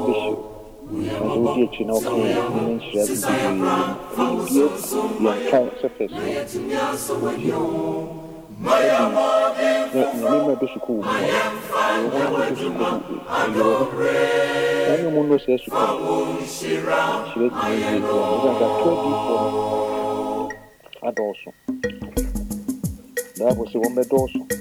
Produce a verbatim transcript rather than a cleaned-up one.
bishop. And so we get you know, come and share the surface. Remember, Bishop Cool. I want to school. Anyone was there to come. She let me know twenty-four adults. That was the one that also.